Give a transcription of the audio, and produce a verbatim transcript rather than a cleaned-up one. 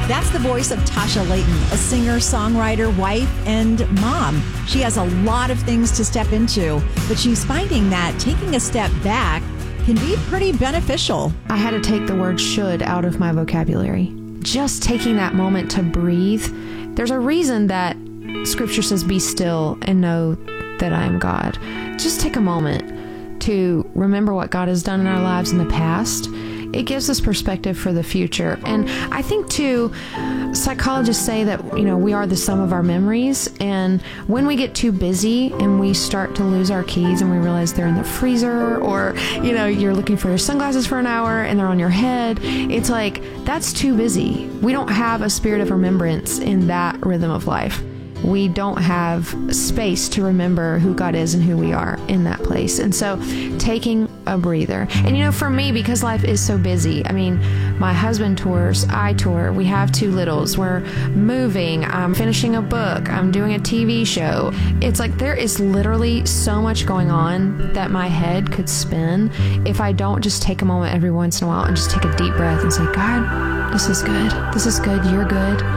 That's the voice of Tasha Layton, a singer, songwriter, wife, and mom. She has a lot of things to step into, but she's finding that taking a step back can be pretty beneficial. I had to take the word should out of my vocabulary. Just taking that moment to breathe. There's a reason that Scripture says, be still and know that I am God. Just take a moment to remember what God has done in our lives in the past. It gives us perspective for the future. And I think, too, psychologists say that, you know, we are the sum of our memories. And when we get too busy and we start to lose our keys and we realize they're in the freezer, or, you know, you're looking for your sunglasses for an hour and they're on your head, it's like, that's too busy. We don't have a spirit of remembrance in that rhythm of life. We don't have space to remember who God is and who we are in that place. And so taking a breather. And, you know, for me, because life is so busy, I mean, my husband tours, I tour, we have two littles, we're moving, I'm finishing a book, I'm doing a T V show. It's like there is literally so much going on that my head could spin if I don't just take a moment every once in a while and just take a deep breath and say, God, this is good. This is good. You're good.